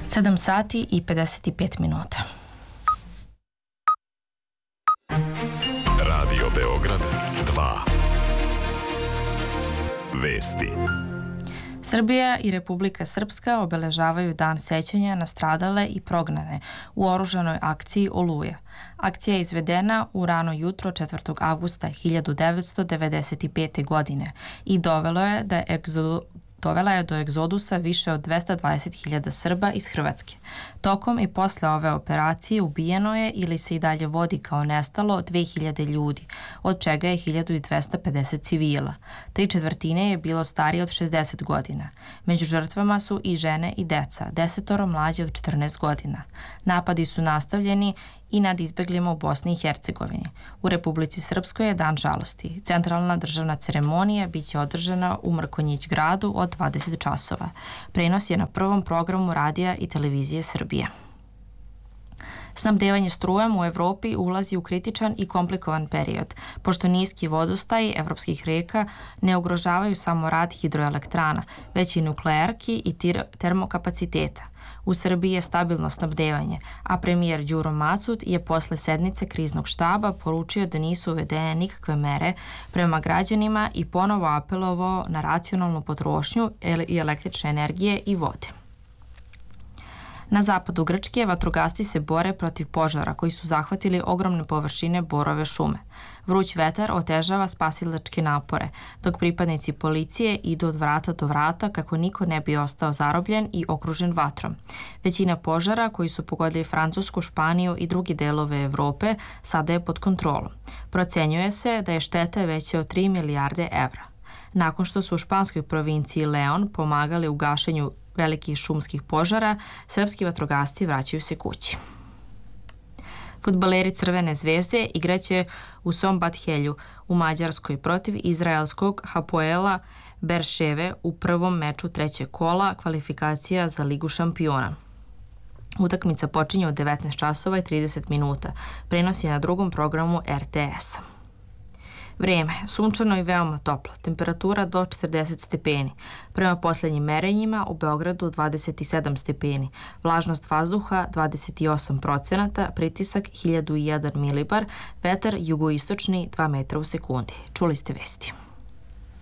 7 sati i 55 minuta. Radio Beograd 2. Vesti. Srbija i Republika Srpska obeležavaju Dan sećanja na stradale i prognane u oružanoj akciji Oluja. Akcija je izvedena u rano jutro 4. avgusta 1995. godine i dovela je do egzodusa više od 220.000 Srba iz Hrvatske. Tokom i posle ove operacije ubijeno je ili se i dalje vodi kao nestalo 2000 ljudi, od čega je 1250 civila. 3/4 je bilo starije od 60 godina. Među žrtvama su i žene i deca, 10 mlađe od 14 godina. Napadi su nastavljeni i nad izbeglima u Bosni i Hercegovini. U Republici Srpskoj je dan žalosti. Centralna državna ceremonija biće održana u Mrkonjić gradu od 20 časova. Prenos je na prvom programu radija i televizije Srbije. Snabdevanje strujem u Evropi ulazi u kritičan i komplikovan period, pošto niski vodostaji evropskih reka ne ugrožavaju samo rad hidroelektrana, već i nuklearki i termokapaciteta. U Srbiji je stabilno snabdevanje, a premijer Đuro Macut je posle sednice kriznog štaba poručio da nisu uvedene nikakve mere prema građanima i ponovo apelovao na racionalnu potrošnju i električne energije i vode. Na zapadu Grčke vatrogasci se bore protiv požara koji su zahvatili ogromne površine borove šume. Vruć vetar otežava spasilačke napore, dok pripadnici policije idu od vrata do vrata kako niko ne bi ostao zarobljen i okružen vatrom. Većina požara koji su pogodili Francusku, Španiju i druge delove Evrope sada je pod kontrolom. Procenjuje se da je šteta veća od 3 milijarde evra. Nakon što su u španskoj provinciji Leon pomagali u gašenju velikih šumskih požara, srpski vatrogasci vraćaju se kući. Fudbaleri Crvene zvezde igraće u Sombathelju u Mađarskoj protiv izraelskog Hapoela Berševe u prvom meču trećeg kola kvalifikacija za Ligu šampiona. Utakmica počinje u 19 časova i 30 minuta. Prenos je na drugom programu RTS-a. Vrijeme, sunčano i veoma toplo, temperatura do 40 stepeni. Prema posljednjim merenjima u Beogradu 27 stepeni, vlažnost vazduha 28%, pritisak 1001 milibar, vetar jugoistočni 2 metra u sekundi. Čuli ste vesti.